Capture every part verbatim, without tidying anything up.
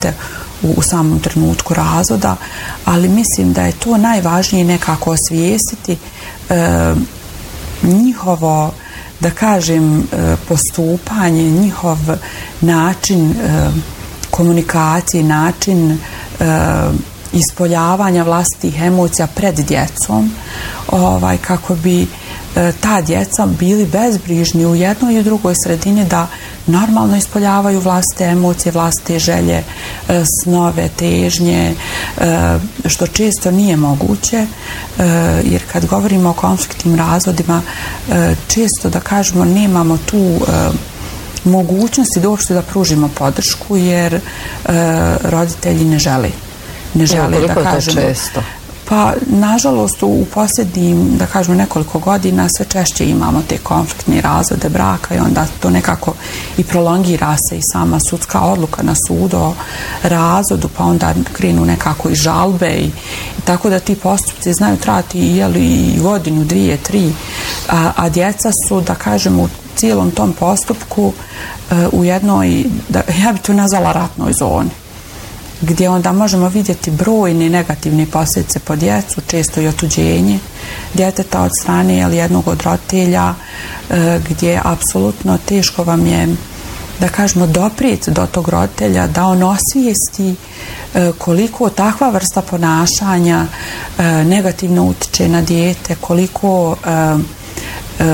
dijete u, u samom trenutku razvoda, ali mislim da je to najvažnije nekako osvijestiti e, njihovo, da kažem, postupanje, njihov način e, komunikacije, način e, ispoljavanja vlastitih emocija pred djecom, ovaj, kako bi e, ta djeca bili bezbrižni u jednoj i drugoj sredini da normalno ispoljavaju vlastite emocije, vlastite želje, e, snove, težnje, e, što često nije moguće, e, jer kad govorimo o konfliktnim razvodima, e, često, da kažemo, nemamo tu e, mogućnosti da uopšte da pružimo podršku, jer e, roditelji ne žele. Ne žele, ja, da kažemo. To često? Pa, nažalost, u posljednjim, da kažemo, nekoliko godina sve češće imamo te konfliktne razvode braka i onda to nekako i prolongira se i sama sudska odluka na sudu o razvodu, pa onda krenu nekako i žalbe i, i tako da ti postupci znaju trajati jeli, i godinu, dvije, tri, a, a djeca su, da kažemo, u cijelom tom postupku e, u jednoj, da, ja bi to nazvala ratnoj zoni, gdje onda možemo vidjeti brojne negativne posljedice po djecu, često i otuđenje djeteta od strane jel, jednog od roditelja, e, gdje apsolutno teško vam je, da kažemo, doprijeti do tog roditelja, da on osvijesti e, koliko takva vrsta ponašanja e, negativno utiče na dijete, koliko e, e,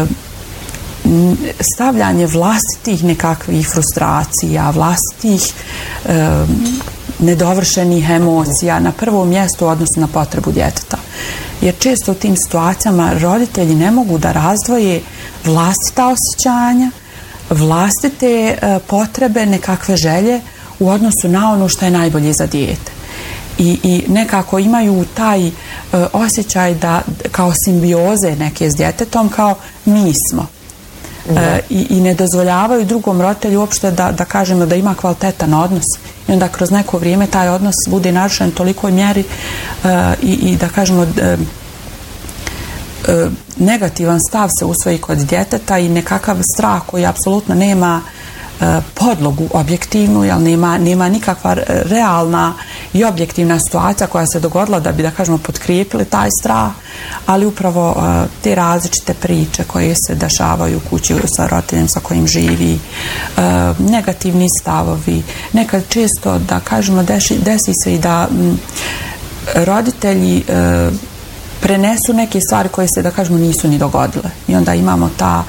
stavljanje vlastitih nekakvih frustracija, vlastitih e, nedovršenih emocija na prvo mjesto u odnosu na potrebu djeteta. Jer često u tim situacijama roditelji ne mogu da razdvoje vlastita osjećanja, vlastite e, potrebe, nekakve želje u odnosu na ono što je najbolje za dijete. I, i nekako imaju taj e, osjećaj da kao simbioze neke s djetetom, kao mi smo. E, i, i ne dozvoljavaju drugom roditelju uopšte da, da kažemo da ima kvalitetan odnos. I onda kroz neko vrijeme taj odnos bude narušen tolikoj mjeri e, i, i da kažemo e, e, negativan stav se usvoji kod djeteta i nekakav strah koji apsolutno nema e, podlogu objektivnu, jer nema, nema nikakva realna i objektivna situacija koja se dogodila da bi, da kažemo, potkrijepili taj strah, ali upravo uh, te različite priče koje se dešavaju u kući sa roditeljem sa kojim živi, uh, negativni stavovi, nekad često, da kažemo, desi, desi se i da m, roditelji uh, prenesu neke stvari koje se, da kažemo, nisu ni dogodile. I onda imamo ta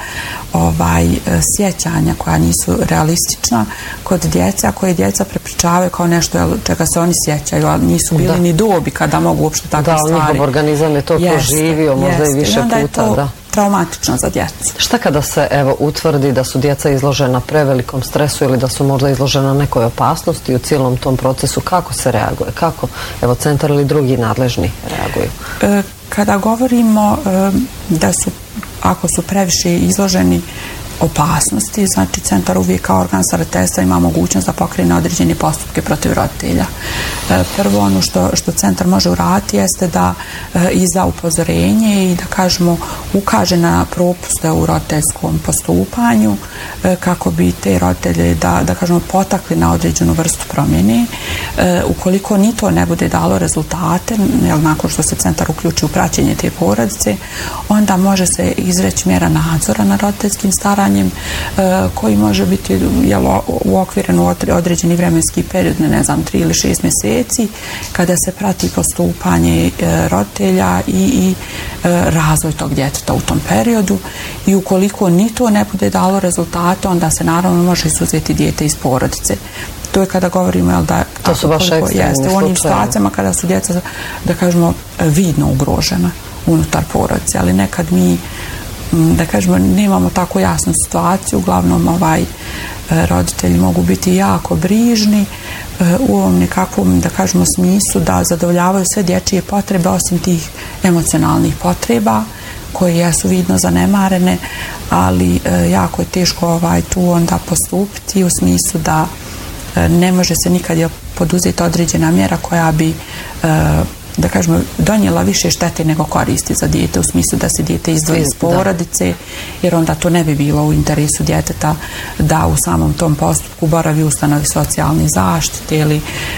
ovaj, sjećanja koja nisu realistična kod djece, a koje djeca prepričavaju kao nešto čega se oni sjećaju, ali nisu bili da. ni dobi kada mogu uopšte takve da, stvari. Da, njihov organizam je to jeste, proživio, možda jeste. i više I onda puta. Je to da. traumatično za djecu. Šta kada se evo utvrdi da su djeca izložena prevelikom stresu ili da su možda izložena nekoj opasnosti u cijelom tom procesu, kako se reaguje? Kako evo centar ili drugi nadležni reaguju? E, kada govorimo e, da su, ako su previše izloženi opasnosti, znači centar uvijek kao organ starateljstva ima mogućnost da pokrene određene postupke protiv roditelja. E, prvo ono što, što centar može uraditi jeste da e, izda upozorenje i da kažemo ukaže na propuste u roditeljskom postupanju e, kako bi te roditelje da, da kažemo potakli na određenu vrstu promjene. E, ukoliko ni to ne bude dalo rezultate, jel, nakon što se centar uključi u praćenje te porodice, onda može se izreći mjera nadzora na roditeljskim staranjem koji može biti jel, uokviren u određeni vremenski period, ne znam, tri ili šest mjeseci, kada se prati postupanje roditelja i, i razvoj tog djeteta u tom periodu. I ukoliko ni to ne bude dalo rezultate, onda se naravno može izuzeti dijete iz porodice. To je kada govorimo, jel, da to su vaše ekstremni slučaje. U onim situacijama kada su djeca, da kažemo, vidno ugrožena unutar porodice, ali nekad mi, da kažemo, nemamo tako jasnu situaciju, uglavnom ovaj roditelji mogu biti jako brižni u ovom nekakvom, da kažemo, smislu da zadovoljavaju sve dječje potrebe osim tih emocionalnih potreba koje jesu vidno zanemarene, ali jako je teško ovaj tu onda postupiti u smislu da ne može se nikad poduzeti određena mjera koja bi da kažemo, donijela više štete nego koristi za dijete, u smislu da se dijete izdvoji iz porodice, jer onda to ne bi bilo u interesu djeteta da u samom tom postupku boravi u ustanovi socijalne zaštite ili